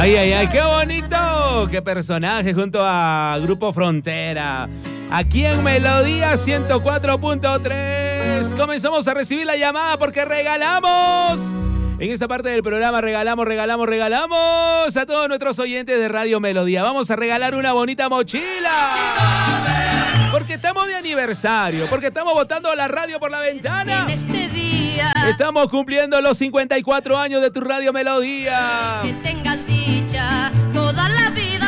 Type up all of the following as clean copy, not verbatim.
Ay, ay, ay, qué bonito. Qué personaje junto a Grupo Frontera. Aquí en Melodía 104.3 comenzamos a recibir la llamada porque regalamos. En esta parte del programa regalamos a todos nuestros oyentes de Radio Melodía. Vamos a regalar una bonita mochila. Porque estamos de aniversario, porque estamos botando la radio por la ventana. En este día estamos cumpliendo los 54 años de tu Radio Melodía. Que tengas dicha toda la vida.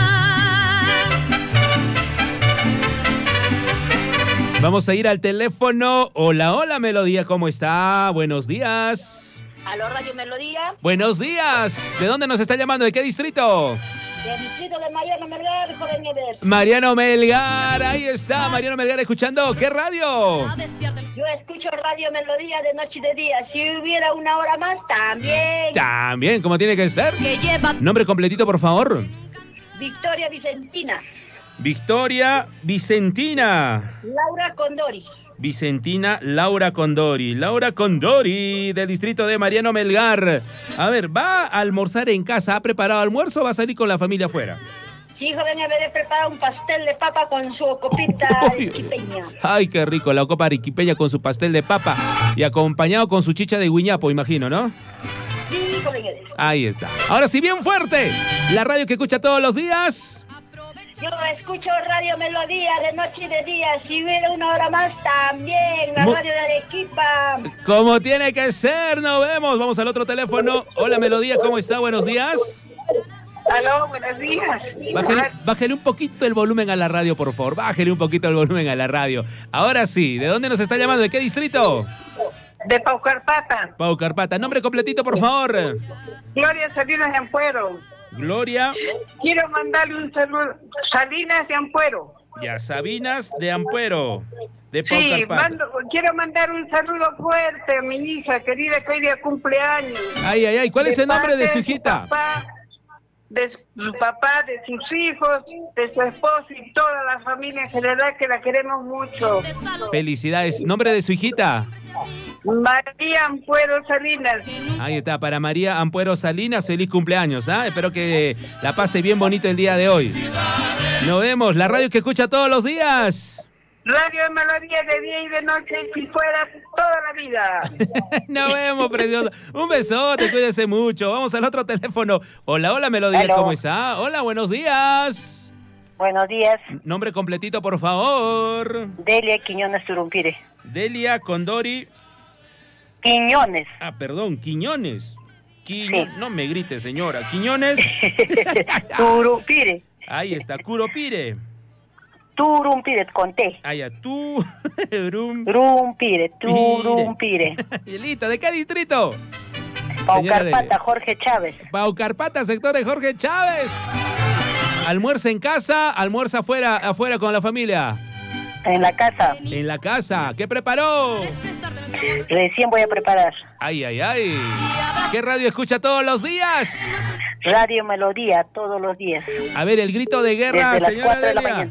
Vamos a ir al teléfono. Hola, hola Melodía, ¿cómo está? Buenos días. Aló, Radio Melodía. Buenos días. ¿De dónde nos está llamando? ¿De qué distrito? Del distrito de Mariano Melgar, joven Evers. Mariano Melgar, ahí está. Mariano Melgar, ¿escuchando qué radio? Yo escucho Radio Melodía de noche y de día. Si hubiera una hora más, también. También, como tiene que ser. Que lleva Nombre completito, por favor. Victoria Vicentina. Victoria Vicentina. Laura Condori. Vicentina Laura Condori. Laura Condori, del distrito de Mariano Melgar. A ver, ¿va a almorzar en casa? ¿Ha preparado almuerzo o va a salir con la familia afuera? Sí, joven Everett prepara un pastel de papa con su copita arequipeña. Ay, qué rico, la copa arequipeña con su pastel de papa y acompañado con su chicha de guiñapo, imagino, ¿no? Sí, joven Everett. Ahí está. Ahora sí, bien fuerte. La radio que escucha todos los días. Yo escucho Radio Melodía de noche y de día. Si hubiera una hora más, también. La radio de Arequipa. Como tiene que ser, nos vemos. Vamos al otro teléfono. Hola, Melodía, ¿cómo está? Buenos días. Aló, buenos días. Bájele un poquito el volumen a la radio, por favor. Bájele un poquito el volumen a la radio. Ahora sí, ¿de dónde nos está llamando? ¿De qué distrito? De Paucarpata. Paucarpata. Nombre completito, por favor. Gloria Salinas de Ampuero. Gloria. Quiero mandarle un saludo. Salinas de Ampuero. Ya, Sabinas de Ampuero. De Sí, Paucarpata. quiero mandar un saludo fuerte a mi hija querida que hoy día cumpleaños. Ay, ay, ay. ¿Cuál es el nombre de su hijita? De su papá, de sus hijos, de su esposo y toda la familia en general que la queremos mucho. Felicidades. ¿Nombre de su hijita? María Ampuero Salinas. Ahí está, para María Ampuero Salinas, feliz cumpleaños, ¿ah? Espero que la pase bien bonito el día de hoy. Nos vemos, la radio que escucha todos los días. Radio Melodía de día y de noche y fuera toda la vida. Nos vemos, precioso. Un besote, cuídese mucho. Vamos al otro teléfono. Hola, hola Melodía, Hello. ¿Cómo está? Hola, buenos días. Buenos días, Nombre completito, por favor. Delia Quiñones Turumpire. Delia Condori. Quiñones. Ah, perdón, Quiñones. Sí. No me grite, señora. Quiñones. Turumpire. Ahí está, Curopire. Turumpire, con T. Ah, ya, tú. Turumpire. Y listo, ¿de qué distrito? Paucarpata, Jorge Chávez. Paucarpata, sector de Jorge Chávez. ¿Almuerza en casa? ¿Almuerza afuera con la familia? En la casa. En la casa. ¿Qué preparó? Recién voy a preparar. Ay, ay, ay. ¿Qué radio escucha todos los días? Radio Melodía, todos los días. A ver, el grito de guerra, Desde las señora 4 de la Delia. mañana.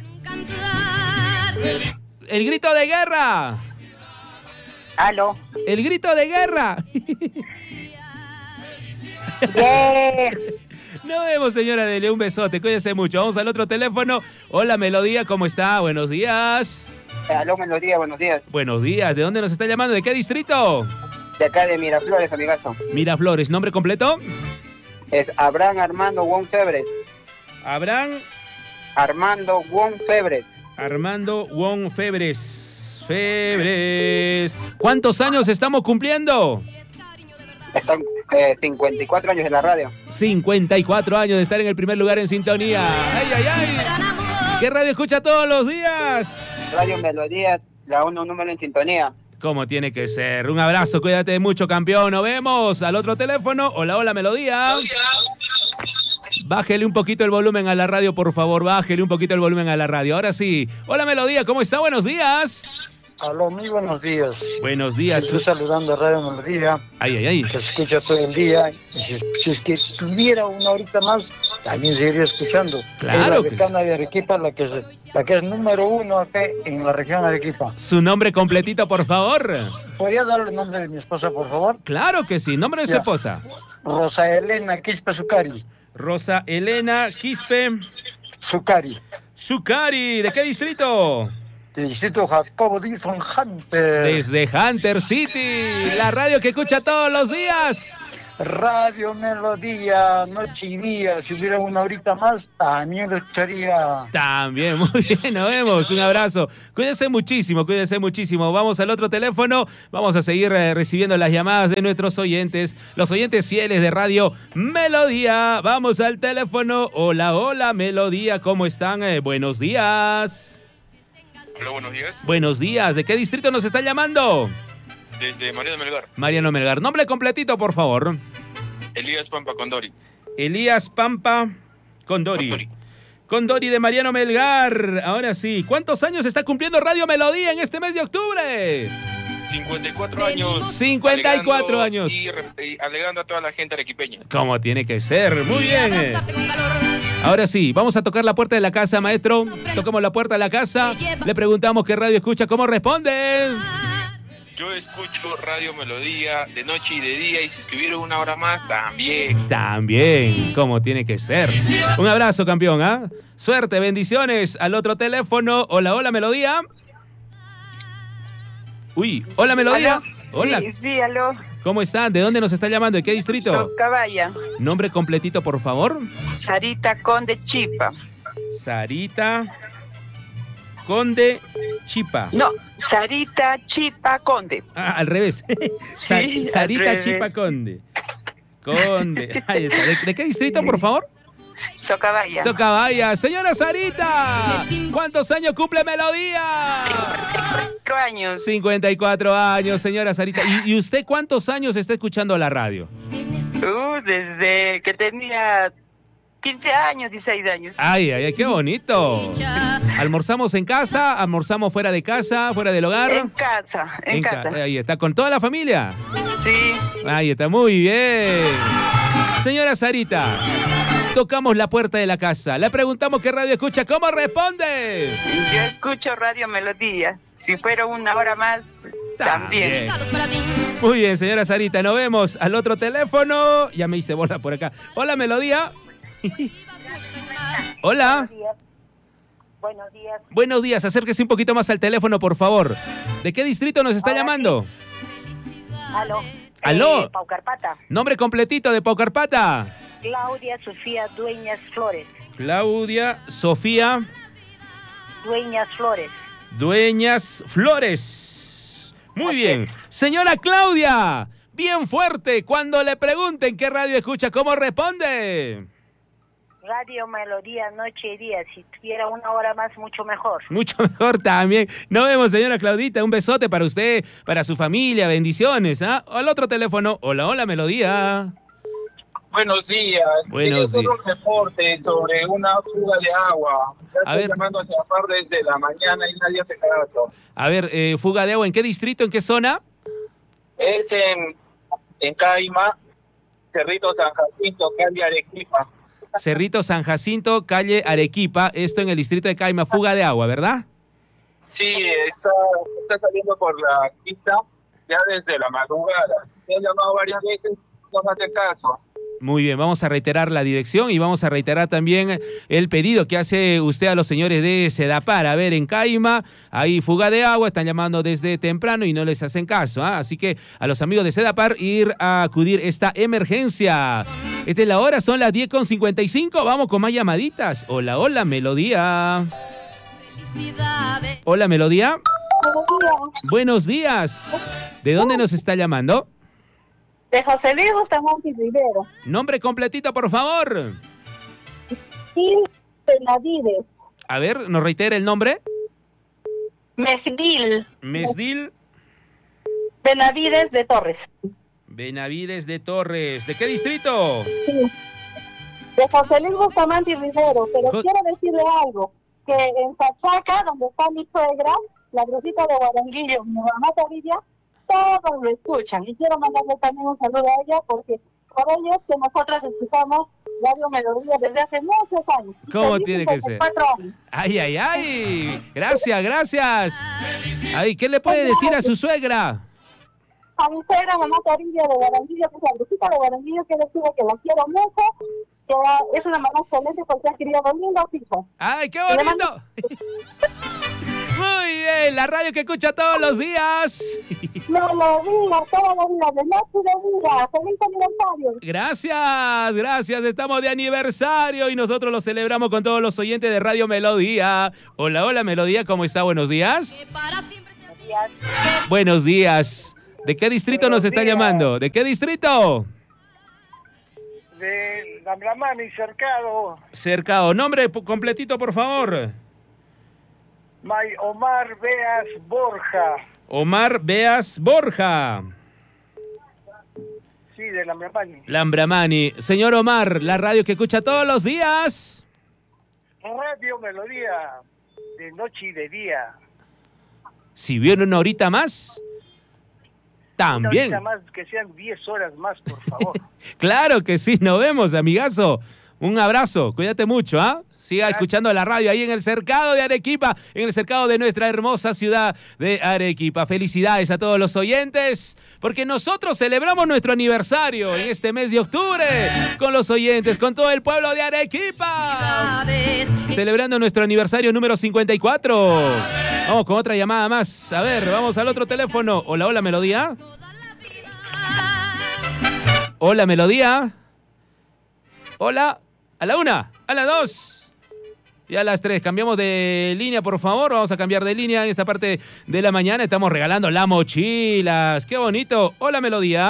El grito de guerra. Aló. El grito de guerra. Yeah. Nos vemos, señora Delia. Un besote. Cuídese mucho. Vamos al otro teléfono. Hola, Melodía. ¿Cómo está? Buenos días. Aló, Melodía, buenos días. Buenos días. ¿De dónde nos está llamando? ¿De qué distrito? De acá de Miraflores, amigazo. Miraflores. ¿Nombre completo? Es Abraham Armando Wong Febres. Abraham Armando Wong Febres. Armando Wong Febres. ¿Cuántos años estamos cumpliendo? Están 54 años en la radio. 54 años de estar en el primer lugar en sintonía. ¡Ay, ay, ay! ¿Qué radio escucha todos los días? Radio Melodía, la 1 número en sintonía. Como tiene que ser. Un abrazo, cuídate mucho, campeón. Nos vemos al otro teléfono. Hola, hola, Melodía. Bájele un poquito el volumen a la radio, por favor. Bájele un poquito el volumen a la radio. Ahora sí. Hola, Melodía, ¿cómo está? Buenos días. Aló, muy buenos días. Buenos días. Estoy saludando a Radio Melodía, Ay, ay, ay. que se escucha todo el día. Y si es que tuviera una horita más, también seguiría escuchando. Claro Es la que- decana de Arequipa, la que es número 1 acá en la región de Arequipa. Su nombre completito, por favor. ¿Podría darle el nombre de mi esposa, por favor? Claro que sí. Nombre de su Ya. esposa. Rosa Elena Quispe Sucari. Rosa Elena Quispe. Zucari. Zucari, ¿de qué distrito? Del distrito Jacobo Dilson Hunter. Desde Hunter City, la radio que escucha todos los días. Radio Melodía, noche y día. Si hubiera una horita más, también lo escucharía. También, muy bien, nos vemos. Un abrazo. Cuídense muchísimo, cuídense muchísimo. Vamos al otro teléfono. Vamos a seguir recibiendo las llamadas de nuestros oyentes, los oyentes fieles de Radio Melodía. Vamos al teléfono. Hola, hola, Melodía, ¿cómo están? Buenos días. Hola, buenos días. Buenos días. ¿De qué distrito nos está llamando? Desde Mariano Melgar. Mariano Melgar. Nombre completito, por favor. Elías Pampa Condori. Elías Pampa Condori. Condori de Mariano Melgar. Ahora sí. ¿Cuántos años está cumpliendo Radio Melodía en este mes de octubre? 54 años. 54 años. Y alegrando a toda la gente arequipeña. Como tiene que ser. Muy bien. Ahora sí, vamos a tocar la puerta de la casa, maestro. Tocamos la puerta de la casa. Le preguntamos qué radio escucha, cómo responde. Yo escucho Radio Melodía de noche y de día, y si escribieron una hora más, también. También, como tiene que ser. Un abrazo, campeón, ¿ah? Suerte, bendiciones. Al otro teléfono. Hola, hola, Melodía. Uy, hola, Melodía. ¿Aló? Hola. Sí, aló. ¿Cómo están? ¿De dónde nos está llamando? ¿De qué distrito? Socabaya. Nombre completito, por favor. Sarita Conde Chipa. Sarita Conde Chipa. No, Sarita Chipa Conde. Ah, al revés. Sí, Sarita al revés. Chipa Conde. Conde. Ahí está. ¿De qué distrito, por favor? Socabaya. Socabaya. Señora Sarita, ¿cuántos años cumple Melodía? 4 años. 54 años, señora Sarita. ¿Y usted cuántos años está escuchando la radio? Desde que tenía 15 años, 16 años. Ay, ay, ay, qué bonito. ¿Almorzamos en casa? ¿Almorzamos fuera de casa? ¿Fuera del hogar? En casa, en casa. Ahí está, ¿con toda la familia? Sí. Ahí está, muy bien. Señora Sarita, tocamos la puerta de la casa. Le preguntamos qué radio escucha. ¿Cómo responde? Yo escucho Radio Melodía. Si fuera una hora más, también. Muy bien, señora Sarita, nos vemos al otro teléfono. Ya me hice bola por acá. Hola, Melodía. Hola. Buenos días. Buenos días, acérquese un poquito más al teléfono, por favor. ¿De qué distrito nos está llamando? Aló. ¿Aló? Paucarpata. Nombre completito de Paucarpata. Claudia Sofía Dueñas Flores. Claudia Sofía Dueñas Flores. Dueñas Flores. Muy bien. Señora Claudia, bien fuerte. Cuando le pregunten qué radio escucha, ¿cómo responde? Radio Melodía, noche y día. Si tuviera una hora más, mucho mejor. Mucho mejor también. Nos vemos, señora Claudita. Un besote para usted, para su familia. Bendiciones. ¿Ah? Al otro teléfono. Hola, hola, Melodía. Buenos días. Buenos Quería días. hacer un reporte sobre una fuga de agua. Ya A estoy ver. llamando a Chapar desde la mañana y nadie hace caso. A ver, fuga de agua. ¿En qué distrito? ¿En qué zona? Es en Caima, Cerrito San Jacinto, calle Arequipa. Cerrito San Jacinto, calle Arequipa. Esto en el distrito de Caima. Fuga de agua, ¿verdad? Sí, está saliendo por la pista ya desde la madrugada. Me han llamado varias veces, no me hace caso. Muy bien, vamos a reiterar la dirección y vamos a reiterar también el pedido que hace usted a los señores de Sedapar. A ver, en Caima hay fuga de agua, están llamando desde temprano y no les hacen caso. Así que a los amigos de Sedapar ir a acudir esta emergencia. Esta es la hora, son las 10:55. Vamos con más llamaditas. Hola, hola, Melodía. Hola, Melodía. Buenos días. ¿De dónde nos está llamando? De José Luis Bustamante Rivero. Nombre completito, por favor. Gil Benavides. A ver, ¿nos reitera el nombre? Mesdil Mesdil Benavides de Torres. Benavides de Torres. ¿De qué distrito? De José Luis Bustamante Rivero. Pero quiero decirle algo. Que en Sachaca, donde está mi suegra, la brujita de Guaranguillo, mi mamá Tavilla, todos lo escuchan. Y quiero mandarle también un saludo a ella porque por ellos que nosotros escuchamos Radio Melodía desde hace muchos años. ¿Cómo tiene que ser? 54 años. Ay, ay, ay. Gracias, gracias. Ay, ¿qué le puede decir a su suegra? a mi suegra, mamá Toribia de Guaranguillo, que es la brujita de Guaranguillo, que decirle que la quiero mucho, que es una mamá excelente porque ha querido 2 lindos hijos. ¡Ay, qué bonito! Muy bien, la radio que escucha todos los días. No lo diga, todos los días, de noche y de día. ¡Feliz aniversario! Gracias, estamos de aniversario y nosotros lo celebramos con todos los oyentes de Radio Melodía. Hola, Melodía, ¿cómo está? Buenos días. Buenos días. ¿De qué distrito nos está llamando? ¿De qué distrito? De Lambramani, Cercado. Cercado. Nombre completito, por favor. Omar Beas Borja. Omar Beas Borja. Sí, de Lambramani. Lambramani. Señor Omar, la radio que escucha todos los días. Radio Melodía, de noche y de día. Si viene una horita más, también. Una horita más, que sean 10 horas más, por favor. Claro que sí, nos vemos, amigazo. Un abrazo, cuídate mucho, ¿ah? Siga escuchando la radio ahí en el cercado de Arequipa, en el cercado de nuestra hermosa ciudad de Arequipa. Felicidades a todos los oyentes, porque nosotros celebramos nuestro aniversario en este mes de octubre con los oyentes, con todo el pueblo de Arequipa. Celebrando nuestro aniversario número 54. Vamos con otra llamada más. A ver, vamos al otro teléfono. Hola, Melodía. Hola, Melodía. Hola, a la 1, a la 2. Y a las 3, cambiamos de línea, por favor. Vamos a cambiar de línea en esta parte de la mañana. Estamos regalando las mochilas. ¡Qué bonito! Hola, Melodía.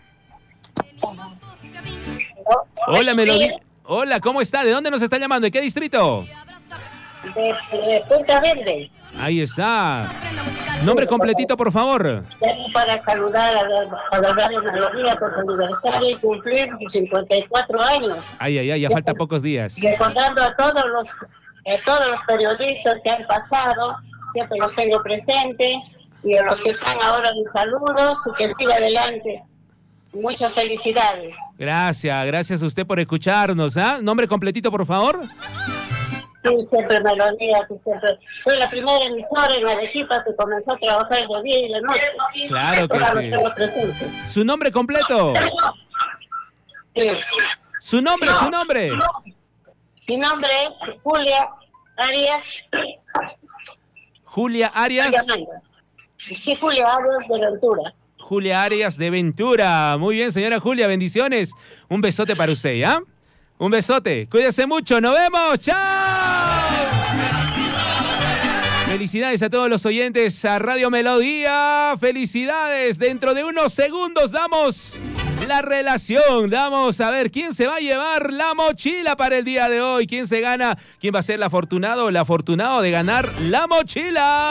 Hola, Melodía. Hola, ¿cómo está? ¿De dónde nos está llamando? ¿De qué distrito? De Punta Verde. Ahí está. Nombre completito, por favor. Para saludar a la Radio Melodía por su aniversario y cumplir sus 54 años. Ay, ya falta pocos días. Y recordando a todos los periodistas que han pasado, siempre los tengo presentes, y a los que están ahora mis saludos, y que siga adelante. Muchas felicidades. Gracias a usted por escucharnos, ¿ah? Nombre completito, por favor. Sí, siempre Melodía, siempre. Soy la primera emisora en Arequipa que comenzó a trabajar de día y de noche. Claro que sí. ¿Su nombre completo? Sí. ¿Su nombre? Mi nombre es Julia Arias. Julia Arias. Sí, Julia Arias de Ventura. Julia Arias de Ventura. Muy bien, señora Julia, bendiciones. Un besote para usted, ¿ya? Un besote. Cuídese mucho. ¡Nos vemos! ¡Chao! Felicidades a todos los oyentes a Radio Melodía. Felicidades. Dentro de unos segundos damos la relación. Vamos a ver quién se va a llevar la mochila para el día de hoy. ¿Quién se gana? ¿Quién va a ser el afortunado o el afortunado de ganar la mochila?